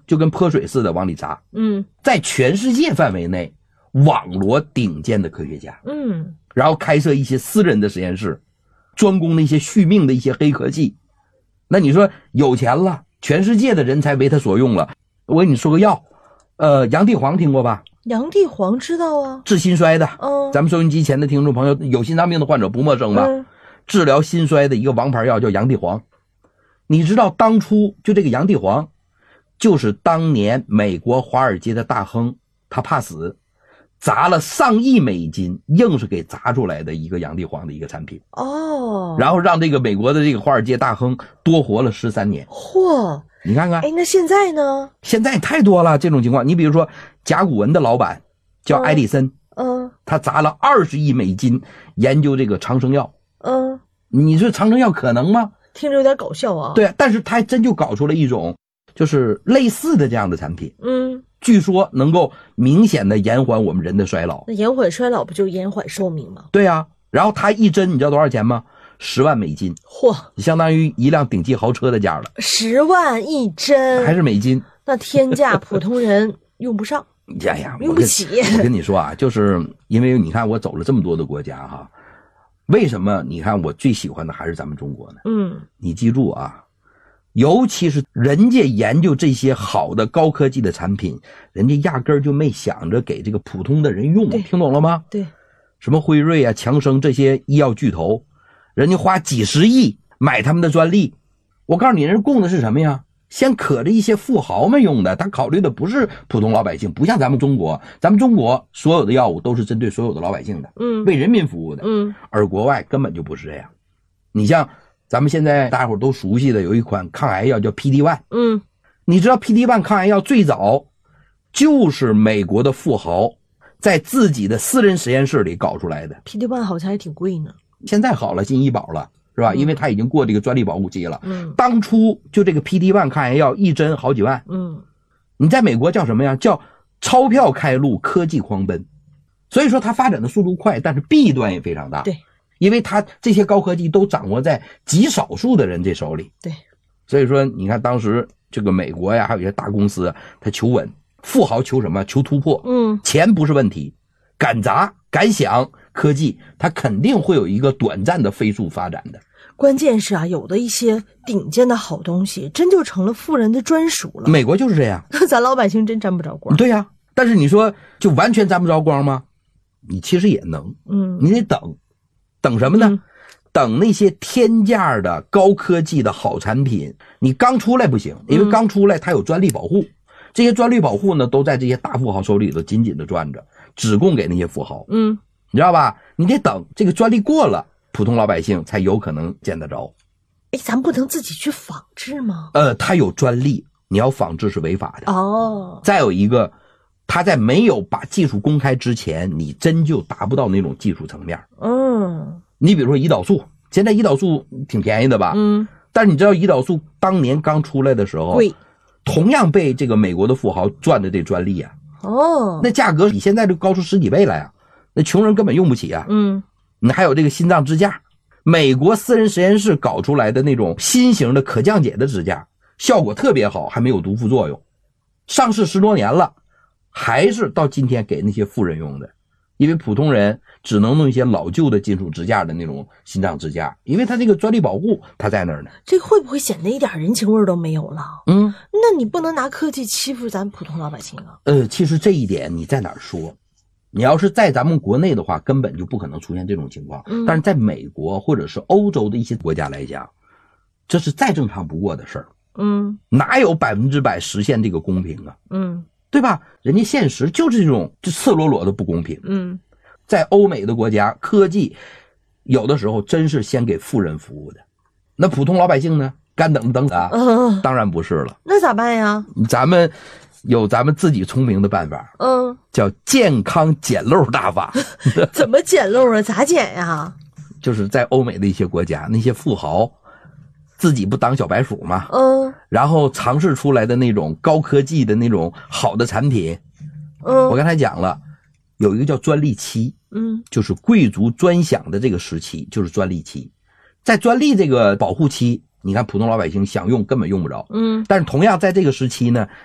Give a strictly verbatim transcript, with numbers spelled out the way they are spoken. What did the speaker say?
就跟泼水似的往里砸。 嗯， 在全世界范围内网罗顶尖的科学家， 嗯， 然后开设一些私人的实验室，专攻那些续命的一些黑科技。那你说有钱了，全世界的人才为他所用了。我给你说个药，呃，洋地黄听过吧？ 洋地黄知道啊， 治心衰的。 嗯， 咱们收音机前的听众朋友，有心脏病的患者不陌生吧？ 嗯， 治疗心衰的一个王牌药叫洋地黄。你知道当初就这个洋地黄，就是当年美国华尔街的大亨，他怕死，砸了上亿美金，硬是给砸出来的一个洋地黄的一个产品。 哦， 然后让这个美国的这个华尔街大亨多活了十三年。 嚯， 你看看， 哎，那现在呢？ 现在太多了这种情况。你比如说甲骨文的老板叫埃里森， 嗯， 他砸了二十亿美金研究这个长生药。 嗯， 你说长生药可能吗？ 听着有点搞笑啊。 对，但是他还真就搞出了一种就是类似的这样的产品， 嗯， 据说能够明显的延缓我们人的衰老。 那延缓衰老不就延缓寿命吗？ 对啊，然后他一针你知道多少钱吗？十万美金。 嚯， 相当于一辆顶级豪车的价了。 十万一针， 还是美金？ 那天价普通人用不上。 哎呀， 用不起。 我跟你说啊，就是因为你看我走了这么多的国家哈，为什么你看我最喜欢的还是咱们中国呢？ 嗯， 你记住啊，尤其是人家研究这些好的高科技的产品，人家压根儿就没想着给这个普通的人用，听懂了吗？ 对， 什么辉瑞啊、强生这些医药巨头，人家花几十亿买他们的专利。我告诉你，人供的是什么呀？先可着一些富豪们用的，他考虑的不是普通老百姓，不像咱们中国，咱们中国所有的药物都是针对所有的老百姓的， 嗯， 为人民服务的， 嗯， 而国外根本就不是这样。你像咱们现在大伙都熟悉的有一款抗癌药叫 P D 一， 嗯， 你知道 P D 一 抗癌药最早就是美国的富豪在自己的私人实验室里搞出来的。 P D 一 好像还挺贵呢， 现在好了，进医保了是吧？因为它已经过这个专利保护期了。 嗯， 当初就这个 P D 一 抗癌药一针好几万。 嗯， 你在美国叫什么呀？叫钞票开路，科技狂奔。所以说它发展的速度快，但是弊端也非常大。 对， 因为它这些高科技都掌握在极少数的人这手里。 对， 所以说你看当时这个美国呀，还有一些大公司，它求稳，富豪求什么？求突破。 嗯， 钱不是问题，敢砸敢想科技，它肯定会有一个短暂的飞速发展的。 关键是啊，有的一些顶尖的好东西真就成了富人的专属了。 美国就是这样， 咱老百姓真沾不着光。 对呀、啊，但是你说就完全沾不着光吗？你其实也能， 嗯， 你得等，等什么呢？ 嗯、 等那些天价的高科技的好产品，你刚出来不行，因为刚出来它有专利保护，嗯、这些专利保护呢都在这些大富豪手里头紧紧的攥着，只供给那些富豪。 嗯， 你知道吧？你得等这个专利过了，普通老百姓才有可能见得着。 哎，咱不能自己去仿制吗？ 呃，它有专利，你要仿制是违法的。 哦。 再有一个，他在没有把技术公开之前，你真就达不到那种技术层面。 嗯。 你比如说胰岛素，现在胰岛素挺便宜的吧？ 嗯。 但是你知道胰岛素当年刚出来的时候， 贵， 同样被这个美国的富豪赚的这专利啊。 哦。 那价格比现在就高出十几倍来啊，那穷人根本用不起啊。 嗯。 你还有这个心脏支架，美国私人实验室搞出来的那种新型的可降解的支架，效果特别好，还没有毒副作用，上市十多年了，还是到今天给那些富人用的。因为普通人只能弄一些老旧的金属支架的那种心脏支架，因为它这个专利保护它在那儿呢。 这个会不会显得一点人情味都没有了？ 嗯， 那你不能拿科技欺负咱普通老百姓啊。 呃，其实这一点你在哪儿说？你要是在咱们国内的话，根本就不可能出现这种情况。 嗯， 但是在美国或者是欧洲的一些国家来讲，这是再正常不过的事儿。 嗯， 哪有百分之百实现这个公平啊？ 嗯， 对吧？人家现实就是这种就赤裸裸的不公平。 嗯， 在欧美的国家，科技有的时候真是先给富人服务的，那普通老百姓呢？干等等啊？ 嗯， 当然不是了。 那咋办呀？ 咱们有咱们自己聪明的办法。 嗯， 叫健康捡漏大法。 怎么捡漏啊？咋捡呀？ 就是在欧美的一些国家，那些富豪自己不当小白鼠吗？ 嗯， 然后尝试出来的那种高科技的那种好的产品。 嗯， 我刚才讲了，有一个叫专利期。 嗯， 就是贵族专享的这个时期，就是专利期。在专利这个保护期，你看普通老百姓想用根本用不着。 嗯， 但是同样在这个时期呢，